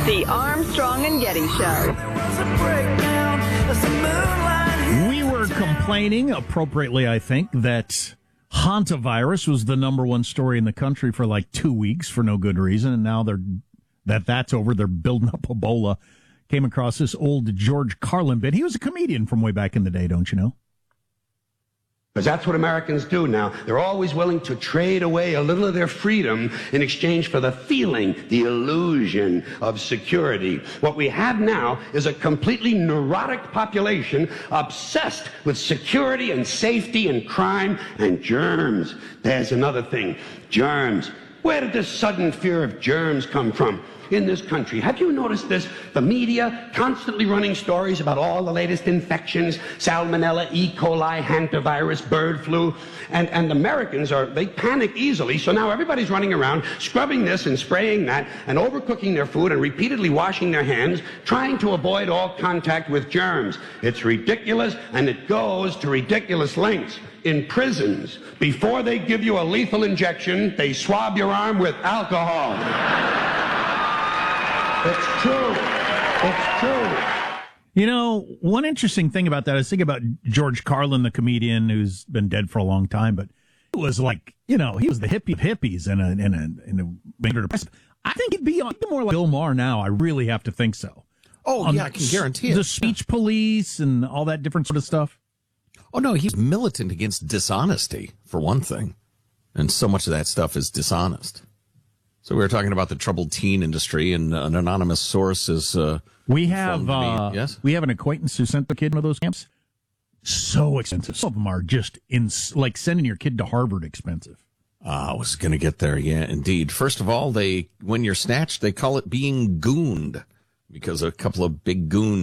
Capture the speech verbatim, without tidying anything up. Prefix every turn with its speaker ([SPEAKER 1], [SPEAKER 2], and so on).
[SPEAKER 1] The Armstrong and Getty Show.
[SPEAKER 2] We were complaining, appropriately I think, that hantavirus was the number one story in the country for like two weeks for no good reason, and now they're that that's over. They're building up Ebola. Came across this old George Carlin bit. He was a comedian from way back in the day, don't you know?
[SPEAKER 3] Because that's what Americans do now. They're always willing to trade away a little of their freedom in exchange for the feeling, the illusion of security. What we have now is a completely neurotic population obsessed with security and safety and crime and germs. There's another thing. Germs. Where did this sudden fear of germs come from in this country? Have you noticed this? The media constantly running stories about all the latest infections, salmonella, E. coli, hantavirus, bird flu, and, and Americans are, they panic easily, so now everybody's running around scrubbing this and spraying that and overcooking their food and repeatedly washing their hands, trying to avoid all contact with germs. It's ridiculous, and it goes to ridiculous lengths. In prisons, before they give you a lethal injection, they swab your arm with alcohol. It's true. It's true.
[SPEAKER 2] You know, one interesting thing about that, I was thinking about George Carlin, the comedian who's been dead for a long time, but it was like, you know, he was the hippie of hippies and a, and a, and a, I think he'd be more like Bill Maher now. I really have to think so.
[SPEAKER 4] Oh,
[SPEAKER 2] um,
[SPEAKER 4] yeah, I can guarantee it.
[SPEAKER 2] The speech police and all that different sort of stuff.
[SPEAKER 4] Oh, no, he's militant against dishonesty, for one thing. And so much of that stuff is dishonest. So we were talking about the troubled teen industry, and an anonymous source is... Uh,
[SPEAKER 2] we have uh,
[SPEAKER 4] yes?
[SPEAKER 2] we have an acquaintance who sent the kid into those camps. So expensive. Some of them are just, in, like sending your kid to Harvard expensive.
[SPEAKER 4] Uh, I was going to get there, yeah, indeed. First of all, they when you're snatched, they call it being gooned, because a couple of big goons